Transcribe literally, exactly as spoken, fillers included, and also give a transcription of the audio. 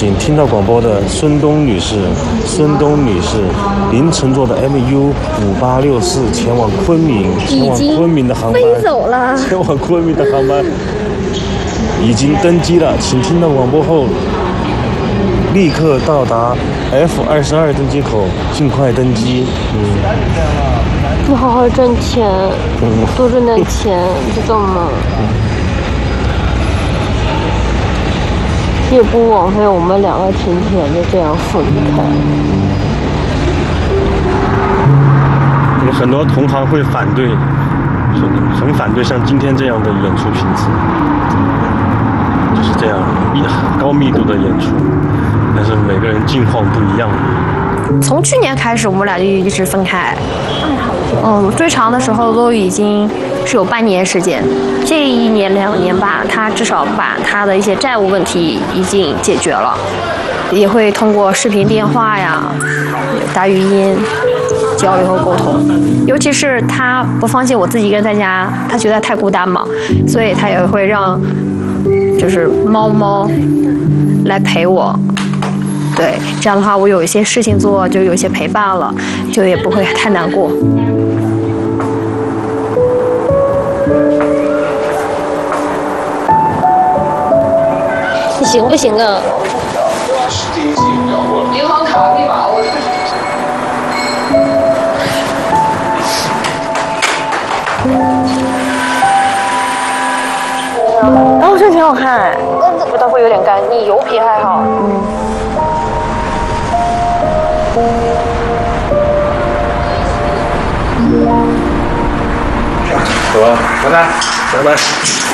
请听到广播的孙东女士，孙东女士，您乘坐的 M U 五八六四前往昆明，前往昆明的航班， 飞走了， 前往昆明的航班已经登机了，请听到广播后立刻到达 F 二十二登机口，尽快登机。嗯。 不好好挣钱， 嗯、 多挣点钱，知道吗？嗯、也不枉费我们两个天天的这样分开。 有很多同行会反对，很反对像今天这样的演出品质，就是这样高密度的演出，但是每个人境况不一样。 从去年开始，我们俩就一直分开。嗯，最长的时候都已经是有半年时间，这一年两年吧，他至少把他的一些债务问题已经解决了，也会通过视频电话呀、打语音交流和沟通。尤其是他不放心我自己一个人在家，他觉得太孤单嘛，所以他也会让就是猫猫来陪我。对，这样的话我有一些事情做，就有一些陪伴了，就也不会太难过。 你行不行啊？ 银行卡密码我。 然后这挺好看，味道会有点干腻，油皮还好。嗯。 走吧，拜拜，拜拜。